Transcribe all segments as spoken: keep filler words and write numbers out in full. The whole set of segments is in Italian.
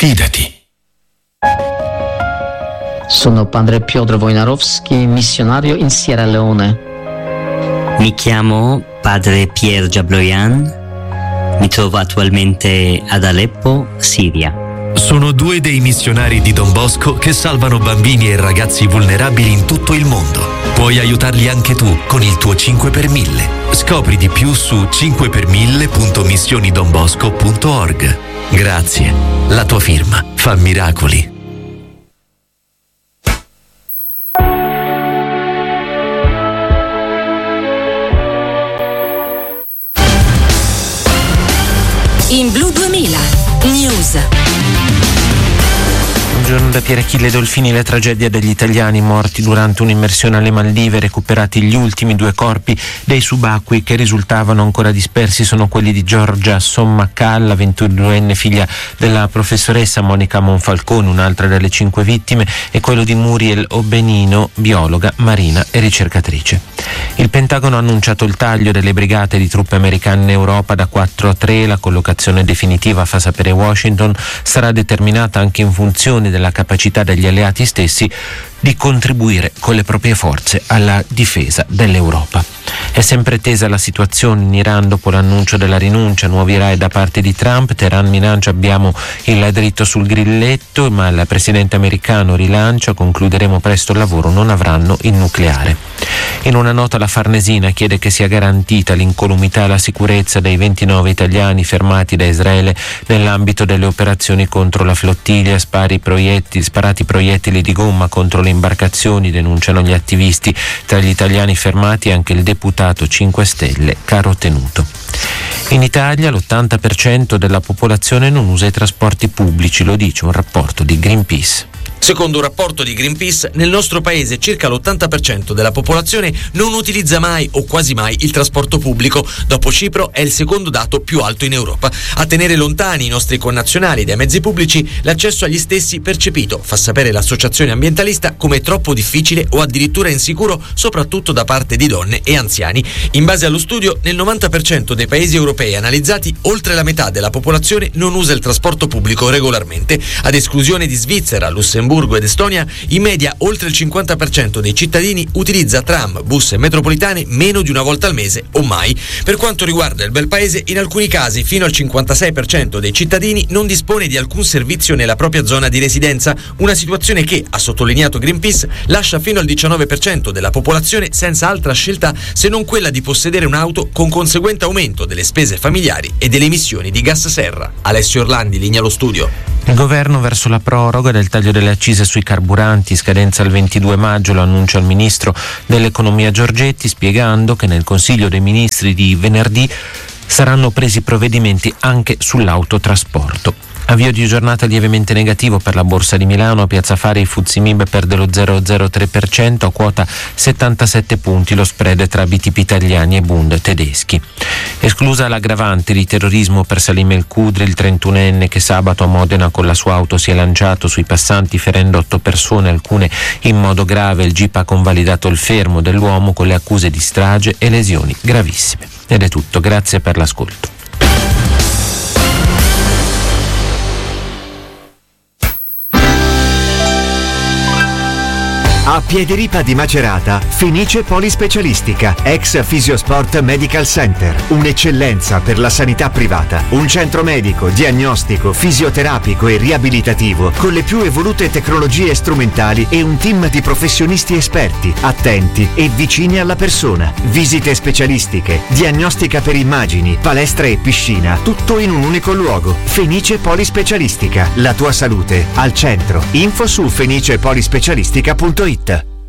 Fidati. Sono padre Piotr Wojnarowski, missionario in Sierra Leone. Mi chiamo padre Pierre Jabloyan, mi trovo attualmente ad Aleppo, Siria. Sono due dei missionari di Don Bosco che salvano bambini e ragazzi vulnerabili in tutto il mondo. Puoi aiutarli anche tu con il tuo cinque per mille. Scopri di più su cinque per mille punto missioni don bosco punto org. Grazie. La tua firma fa miracoli. In Blu duemila News. Buongiorno da Pier Achille Dolfini. La tragedia degli italiani morti durante un'immersione alle Maldive. Recuperati gli ultimi due corpi dei subacquei che risultavano ancora dispersi sono quelli di Giorgia Sommacalla, ventuduenne figlia della professoressa Monica Monfalcone, un'altra delle cinque vittime, e quello di Muriel Obenino, biologa, marina e ricercatrice. Il Pentagono ha annunciato il taglio delle brigate di truppe americane in Europa da quattro a tre. La collocazione definitiva, fa sapere Washington, sarà determinata anche in funzione della capacità degli alleati stessi di contribuire con le proprie forze alla difesa dell'Europa. È sempre tesa la situazione in Iran dopo l'annuncio della rinuncia, nuovi raid da parte di Trump. Teheran minaccia: abbiamo il dritto sul grilletto, ma il presidente americano rilancia: concluderemo presto il lavoro, non avranno il nucleare. In una nota la Farnesina chiede che sia garantita l'incolumità e la sicurezza dei ventinove italiani fermati da Israele nell'ambito delle operazioni contro la flottiglia. Spari proiettili, sparati proiettili di gomma contro le imbarcazioni, denunciano gli attivisti. Tra gli italiani fermati anche il deputato cinque Stelle Caro Tenuto. In Italia l'ottanta per cento della popolazione non usa i trasporti pubblici, lo dice un rapporto di Greenpeace. Secondo un rapporto di Greenpeace, nel nostro paese circa l'ottanta per cento della popolazione non utilizza mai o quasi mai il trasporto pubblico. Dopo Cipro è il secondo dato più alto in Europa. A tenere lontani i nostri connazionali dai mezzi pubblici, l'accesso agli stessi percepito, fa sapere l'associazione ambientalista, come troppo difficile o addirittura insicuro, soprattutto da parte di donne e anziani. In base allo studio, nel novanta per cento dei paesi europei analizzati, oltre la metà della popolazione non usa il trasporto pubblico regolarmente. Ad esclusione di Svizzera, Lussemburgo ed Estonia, in media oltre il cinquanta per cento dei cittadini utilizza tram, bus e metropolitane meno di una volta al mese o mai. Per quanto riguarda il bel paese, in alcuni casi fino al cinquantasei per cento dei cittadini non dispone di alcun servizio nella propria zona di residenza, una situazione che, ha sottolineato Greenpeace, lascia fino al diciannove per cento della popolazione senza altra scelta se non quella di possedere un'auto, con conseguente aumento delle spese familiari e delle emissioni di gas serra. Alessio Orlandi, linea allo studio. Il governo verso la proroga del taglio delle accise sui carburanti, scadenza il ventidue maggio, lo annuncia il ministro dell'economia Giorgetti, spiegando che nel Consiglio dei Ministri di venerdì saranno presi provvedimenti anche sull'autotrasporto. Avvio di giornata lievemente negativo per la Borsa di Milano. A Piazza Fari il Fuzzi Mib perde lo zero virgola zero tre per cento a quota settantasette punti, lo spread tra B T P italiani e Bund tedeschi. Esclusa l'aggravante di terrorismo per Salim El Kudri, il trentunenne che sabato a Modena con la sua auto si è lanciato sui passanti ferendo otto persone, alcune in modo grave. Il G I P ha convalidato il fermo dell'uomo con le accuse di strage e lesioni gravissime. Ed è tutto, grazie per l'ascolto. A Piediripa di Macerata, Fenice Polispecialistica, ex Fisiosport Medical Center, un'eccellenza per la sanità privata, un centro medico, diagnostico, fisioterapico e riabilitativo con le più evolute tecnologie strumentali e un team di professionisti esperti, attenti e vicini alla persona. Visite specialistiche, diagnostica per immagini, palestra e piscina, tutto in un unico luogo. Fenice Polispecialistica, la tua salute al centro. Info su fenice polispecialistica punto it.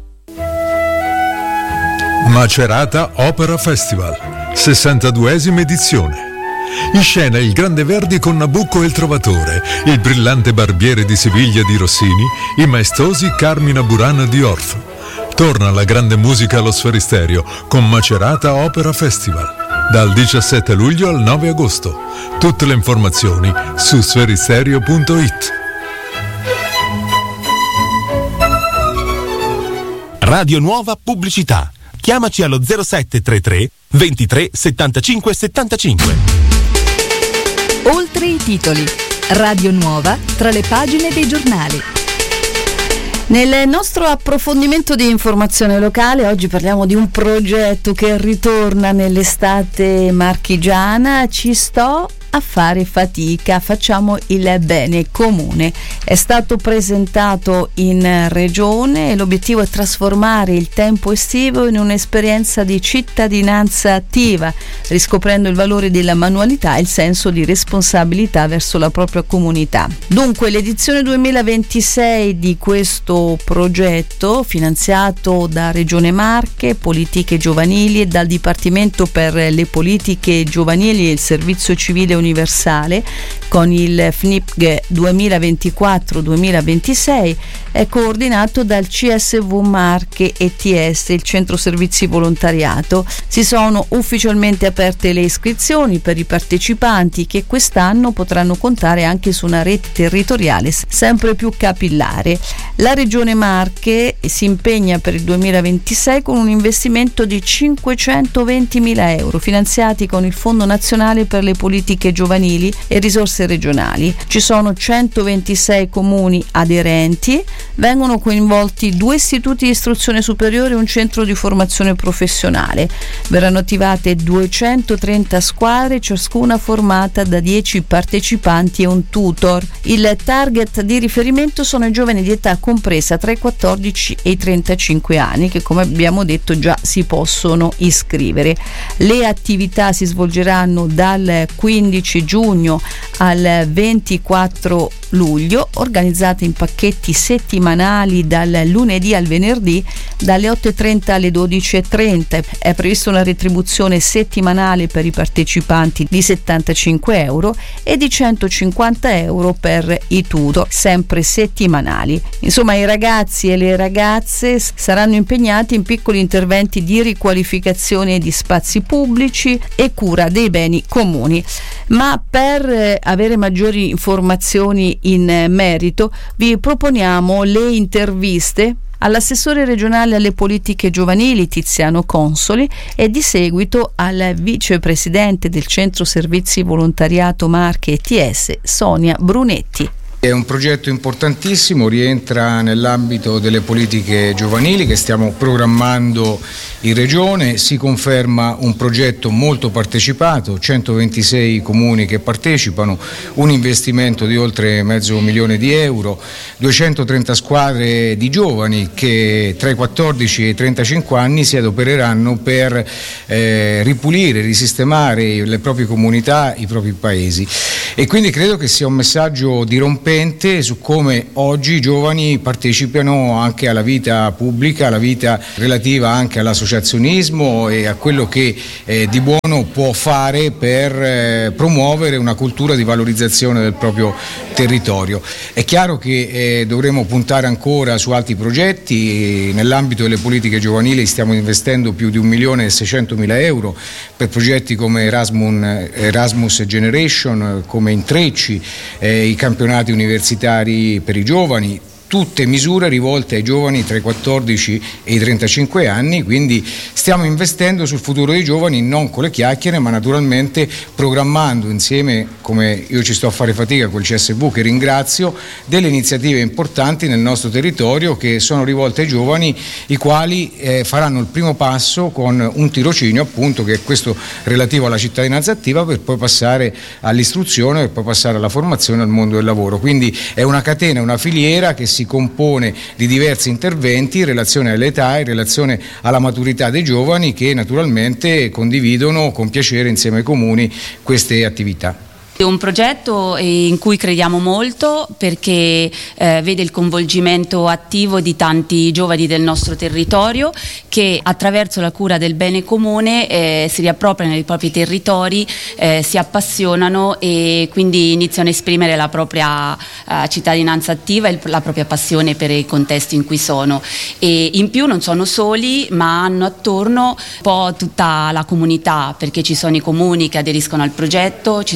Macerata Opera Festival, sessantaduesima edizione. In scena il Grande Verdi con Nabucco e il Trovatore, il brillante Barbiere di Siviglia di Rossini, i maestosi Carmina Burana di Orff. Torna la grande musica allo Sferisterio con Macerata Opera Festival, dal diciassette luglio al nove agosto. Tutte le informazioni su sferisterio punto it. Radio Nuova Pubblicità. Chiamaci allo zero sette tre tre ventitré settantacinque settantacinque. Oltre i titoli. Radio Nuova tra le pagine dei giornali. Nel nostro approfondimento di informazione locale oggi parliamo di un progetto che ritorna nell'estate marchigiana. Ci sto a fare fatica, facciamo il bene comune. È stato presentato in regione e l'obiettivo è trasformare il tempo estivo in un'esperienza di cittadinanza attiva, riscoprendo il valore della manualità e il senso di responsabilità verso la propria comunità. Dunque l'edizione duemilaventisei di questo progetto, finanziato da Regione Marche, Politiche Giovanili e dal Dipartimento per le Politiche Giovanili e il Servizio Civile Universale, con il F N I P G duemilaventiquattro duemilaventisei, è coordinato dal C S V Marche E T S, il Centro Servizi Volontariato. Si sono ufficialmente aperte le iscrizioni per i partecipanti, che quest'anno potranno contare anche su una rete territoriale sempre più capillare. La Regione Marche si impegna per il duemilaventisei con un investimento di cinquecentoventimila euro finanziati con il Fondo Nazionale per le Politiche Giovanili e risorse regionali. Ci sono centoventisei comuni aderenti, vengono coinvolti due istituti di istruzione superiore e un centro di formazione professionale. Verranno attivate duecentotrenta squadre, ciascuna formata da dieci partecipanti e un tutor. Il target di riferimento sono i giovani di età compresa tra i quattordici e i trentacinque anni, che come abbiamo detto già si possono iscrivere. Le attività si svolgeranno dal quindici giugno al ventiquattro luglio, organizzate in pacchetti settimanali dal lunedì al venerdì dalle otto e trenta alle dodici e trenta. È prevista una retribuzione settimanale per i partecipanti di settantacinque euro e di centocinquanta euro per i tutor, sempre settimanali. Insomma, i ragazzi e le ragazze saranno impegnati in piccoli interventi di riqualificazione di spazi pubblici e cura dei beni comuni. Ma per avere maggiori informazioni in merito vi proponiamo le interviste all'assessore regionale alle politiche giovanili Tiziano Consoli e di seguito al vicepresidente del Centro Servizi Volontariato Marche E T S Sonia Brunetti. È un progetto importantissimo, rientra nell'ambito delle politiche giovanili che stiamo programmando in regione, si conferma un progetto molto partecipato, centoventisei comuni che partecipano, un investimento di oltre mezzo milione di euro, duecentotrenta squadre di giovani che tra i quattordici e i trentacinque anni si adopereranno per eh, ripulire, risistemare le proprie comunità, i propri paesi. E quindi credo che sia un messaggio dirompente su come oggi i giovani partecipano anche alla vita pubblica, alla vita relativa anche all'associazionismo e a quello che eh, di buono può fare per eh, promuovere una cultura di valorizzazione del proprio territorio. È chiaro che eh, dovremo puntare ancora su altri progetti. Nell'ambito delle politiche giovanili stiamo investendo più di un milione e seicentomila euro per progetti come Erasmus, Erasmus Generation, come intrecci, eh, i campionati universitari per i giovani, tutte misure rivolte ai giovani tra i quattordici e i trentacinque anni, quindi stiamo investendo sul futuro dei giovani non con le chiacchiere ma naturalmente programmando insieme, come io ci sto a fare fatica col C S V che ringrazio, delle iniziative importanti nel nostro territorio che sono rivolte ai giovani, i quali eh, faranno il primo passo con un tirocinio appunto che è questo relativo alla cittadinanza attiva per poi passare all'istruzione e poi passare alla formazione al mondo del lavoro, quindi è una catena, una filiera che si compone di diversi interventi in relazione all'età, in relazione alla maturità dei giovani che naturalmente condividono con piacere insieme ai comuni queste attività. È un progetto in cui crediamo molto perché eh, vede il coinvolgimento attivo di tanti giovani del nostro territorio che attraverso la cura del bene comune eh, si riappropriano dei propri territori, eh, si appassionano e quindi iniziano a esprimere la propria eh, cittadinanza attiva e la propria passione per i contesti in cui sono. E in più non sono soli ma hanno attorno un po' tutta la comunità, perché ci sono i comuni che aderiscono al progetto, ci sono le scuole,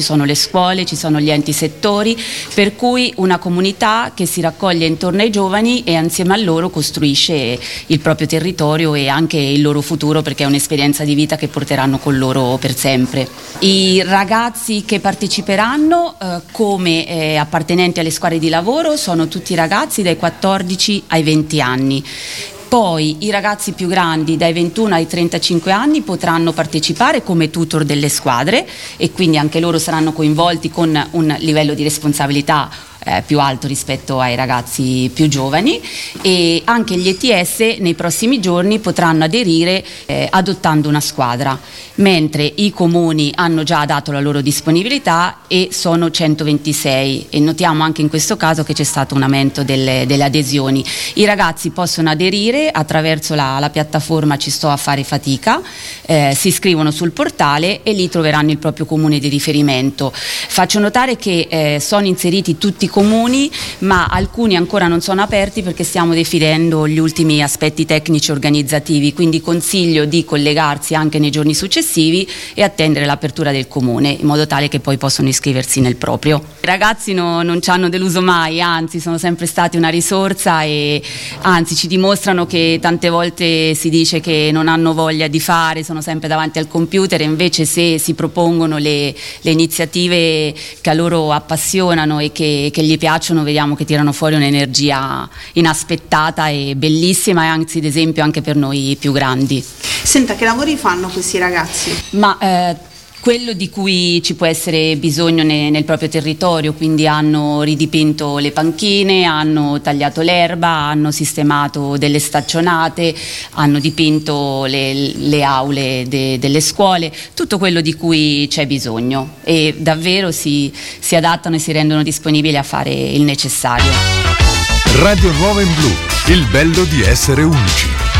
scuole, ci sono gli enti settori, per cui una comunità che si raccoglie intorno ai giovani e insieme a loro costruisce il proprio territorio e anche il loro futuro, perché è un'esperienza di vita che porteranno con loro per sempre. I ragazzi che parteciperanno eh, come eh, appartenenti alle squadre di lavoro sono tutti ragazzi dai quattordici ai venti anni. Poi i ragazzi più grandi dai ventuno ai trentacinque anni potranno partecipare come tutor delle squadre e quindi anche loro saranno coinvolti con un livello di responsabilità Eh, più alto rispetto ai ragazzi più giovani, e anche gli E T S nei prossimi giorni potranno aderire eh, adottando una squadra, mentre i comuni hanno già dato la loro disponibilità e sono centoventisei, e notiamo anche in questo caso che c'è stato un aumento delle, delle adesioni. I ragazzi possono aderire attraverso la, la piattaforma Ci sto a fare fatica, eh, si iscrivono sul portale e lì troveranno il proprio comune di riferimento. Faccio notare che eh, sono inseriti tutti i comuni, ma alcuni ancora non sono aperti perché stiamo definendo gli ultimi aspetti tecnici organizzativi, quindi consiglio di collegarsi anche nei giorni successivi e attendere l'apertura del comune, in modo tale che poi possono iscriversi nel proprio. I ragazzi no, non ci hanno deluso mai, anzi sono sempre stati una risorsa e anzi ci dimostrano che tante volte si dice che non hanno voglia di fare, sono sempre davanti al computer, e invece se si propongono le, le iniziative che a loro appassionano e che, che gli piacciono, vediamo che tirano fuori un'energia inaspettata e bellissima, e anzi ad esempio anche per noi più grandi. Senta, che lavori fanno questi ragazzi? Ma eh, quello di cui ci può essere bisogno ne, nel proprio territorio, quindi hanno ridipinto le panchine, hanno tagliato l'erba, hanno sistemato delle staccionate, hanno dipinto le, le aule de, delle scuole, tutto quello di cui c'è bisogno, e davvero si, si adattano e si rendono disponibili a fare il necessario. Radio Nuova in Blu, il bello di essere unici.